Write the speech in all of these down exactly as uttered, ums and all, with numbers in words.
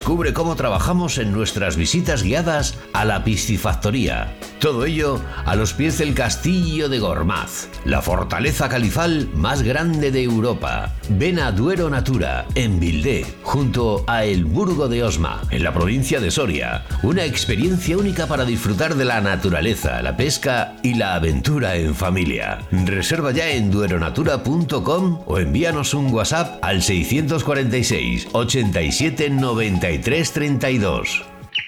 Descubre cómo trabajamos en nuestras visitas guiadas a la piscifactoría. Todo ello a los pies del castillo de Gormaz, la fortaleza califal más grande de Europa. Ven a Duero Natura, en Vildé, junto a El Burgo de Osma, en la provincia de Soria. Una experiencia única para disfrutar de la naturaleza, la pesca y la aventura en familia. Reserva ya en dueronatura punto com o envíanos un WhatsApp al seiscientos cuarenta y seis, ochenta y siete, noventa y tres, treinta y dos.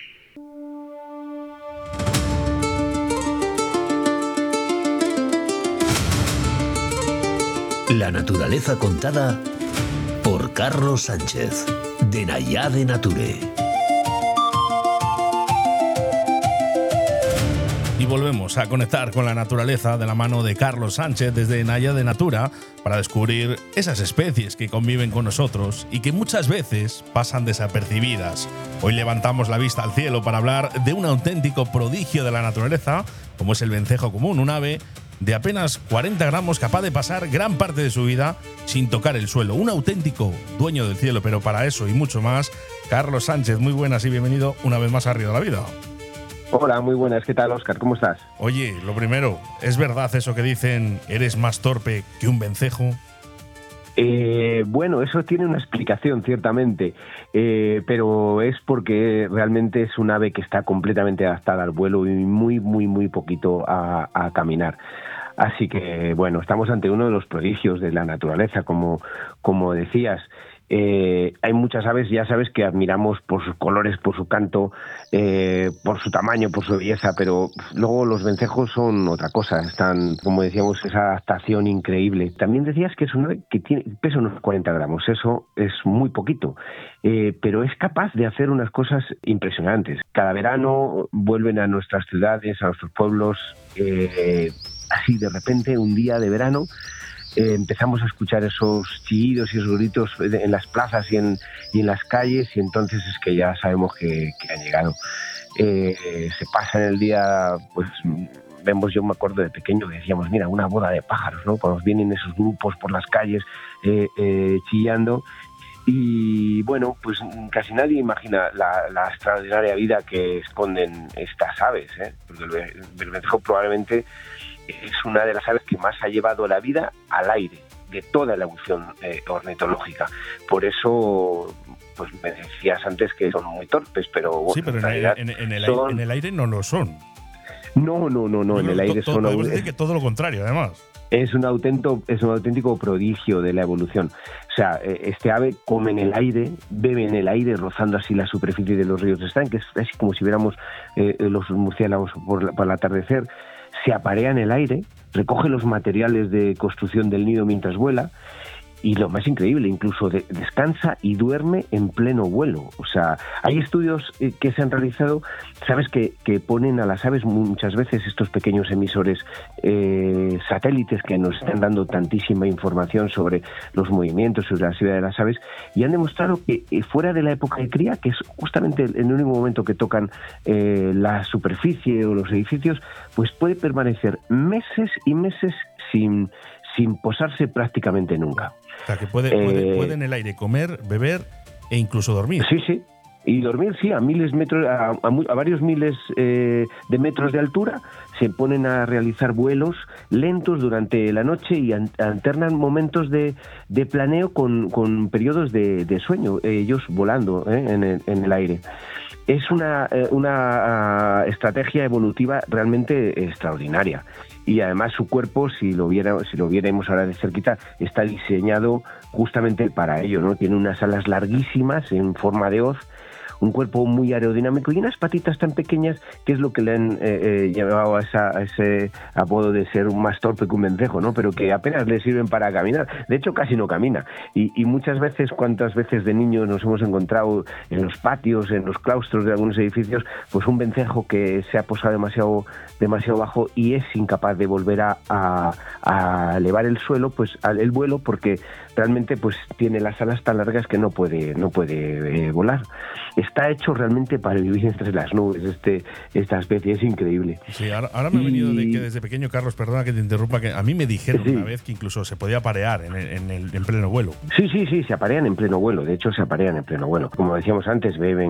La naturaleza contada por Carlos Sánchez, de Nayá de Nature. Y volvemos a conectar con la naturaleza de la mano de Carlos Sánchez desde Nayá de Natura para descubrir esas especies que conviven con nosotros y que muchas veces pasan desapercibidas. Hoy levantamos la vista al cielo para hablar de un auténtico prodigio de la naturaleza, como es el vencejo común, un ave de apenas cuarenta gramos capaz de pasar gran parte de su vida sin tocar el suelo. Un auténtico dueño del cielo, pero para eso y mucho más, Carlos Sánchez, muy buenas y bienvenido una vez más a Río de la Vida. Hola, muy buenas. ¿Qué tal, Óscar? ¿Cómo estás? Oye, lo primero, ¿es verdad eso que dicen, eres más torpe que un vencejo? Eh, bueno, eso tiene una explicación, ciertamente, eh, pero es porque realmente es un ave que está completamente adaptada al vuelo y muy, muy, muy poquito a, a caminar. Así que, bueno, estamos ante uno de los prodigios de la naturaleza, como, como decías. Eh, hay muchas aves, ya sabes, que admiramos por sus colores, por su canto, eh, por su tamaño, por su belleza, pero luego los vencejos son otra cosa. Están, como decíamos, esa adaptación increíble. También decías que es un ave que tiene, pesa unos cuarenta gramos, eso es muy poquito, eh, pero es capaz de hacer unas cosas impresionantes. Cada verano vuelven a nuestras ciudades, a nuestros pueblos, eh, así de repente, un día de verano, Eh, empezamos a escuchar esos chillidos y esos gritos en las plazas y en, y en las calles, y entonces es que ya sabemos que, que han llegado. Eh, se pasa en el día, pues vemos, yo me acuerdo de pequeño que decíamos, mira, una boda de pájaros, ¿no? Cuando vienen esos grupos por las calles eh, eh, chillando. Y bueno, pues casi nadie imagina la, la extraordinaria vida que esconden estas aves, ¿eh? Porque el, el vencejo probablemente es una de las aves que más ha llevado la vida al aire de toda la evolución eh, ornitológica. Por eso, pues me decías antes que son muy torpes, pero bueno, sí, pero en, en, en, en, el, son... en el aire no lo son. No, no, no, no. En el aire to, son. Podemos decir que todo lo contrario, además. Es un auténtico, es un auténtico prodigio de la evolución. O sea, este ave come en el aire, bebe en el aire, rozando así la superficie de los ríos de estanque, es así como si viéramos eh, los murciélagos por, por el atardecer. Se aparea en el aire, recoge los materiales de construcción del nido mientras vuela, y lo más increíble, incluso de, descansa y duerme en pleno vuelo. O sea, hay estudios eh, que se han realizado, sabes, que, que ponen a las aves muchas veces estos pequeños emisores eh, satélites que nos están dando tantísima información sobre los movimientos, sobre la vida de las aves, y han demostrado que eh, fuera de la época de cría, que es justamente el, el único momento que tocan eh, la superficie o los edificios, pues puede permanecer meses y meses sin, sin posarse prácticamente nunca. O sea, que puede, eh, puede, puede en el aire comer, beber e incluso dormir. Sí, sí. Y dormir, sí, a miles metros, a, a, a varios miles eh, de metros de altura, se ponen a realizar vuelos lentos durante la noche y an, alternan momentos de, de planeo con, con periodos de, de sueño, ellos volando eh, en, el, en el aire. Es una, una estrategia evolutiva realmente extraordinaria. Y además su cuerpo, si lo viera, si lo viéramos ahora de cerquita, está diseñado justamente para ello, ¿no? Tiene unas alas larguísimas en forma de hoz, un cuerpo muy aerodinámico y unas patitas tan pequeñas que es lo que le han eh, eh, llevado a, esa, a ese apodo de ser un más torpe que un vencejo, ¿no? Pero que apenas le sirven para caminar. De hecho, casi no camina. Y, y muchas veces, cuántas veces de niños nos hemos encontrado en los patios, en los claustros de algunos edificios, pues un vencejo que se ha posado demasiado, demasiado bajo y es incapaz de volver a, a, a elevar el suelo, pues el vuelo, porque realmente pues tiene las alas tan largas que no puede, no puede eh, volar. Está hecho realmente para vivir entre las nubes, este, esta especie es increíble. Sí, ahora, ahora me y... ha venido de que desde pequeño, Carlos, perdona que te interrumpa, que a mí me dijeron sí. una vez que incluso se podía aparear en, en, el, en pleno vuelo. Sí, sí, sí, se aparean en pleno vuelo, de hecho se aparean en pleno vuelo. Como decíamos antes, beben